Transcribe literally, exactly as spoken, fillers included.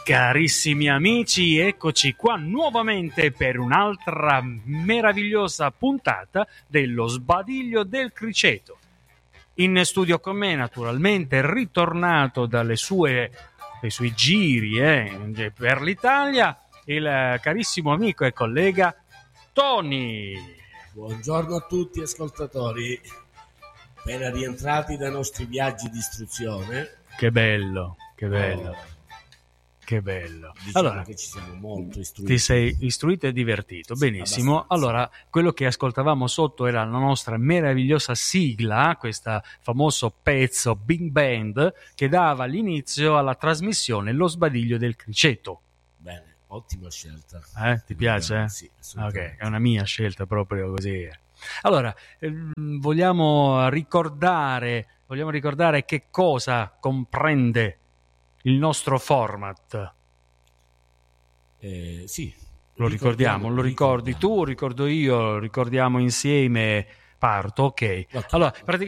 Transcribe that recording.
Carissimi amici, eccoci qua nuovamente per un'altra meravigliosa puntata dello Sbadiglio del Criceto. In studio con me, naturalmente, ritornato dalle sue, dai suoi giri eh, per l'Italia, il carissimo amico e collega Tony. Buongiorno a tutti ascoltatori, appena rientrati dai nostri viaggi di istruzione. Che bello, che bello. Oh. Che bello. Diciamo allora, che ci siamo molto istruiti. Ti sei istruito e divertito, Sì, benissimo. abbastanza. Allora, quello che ascoltavamo sotto era la nostra meravigliosa sigla, questo famoso pezzo Big Band che dava l'inizio alla trasmissione Lo Sbadiglio del Criceto. Bene, ottima scelta. Eh, ti piace? Eh? Sì, assolutamente. Ok, è una mia scelta proprio così. Allora, ehm, vogliamo ricordare, vogliamo ricordare che cosa comprende il nostro format. Eh, sì. Lo ricordiamo, lo ricordi tu, ricordo io, lo ricordiamo insieme. Parto, ok. Okay. Allora,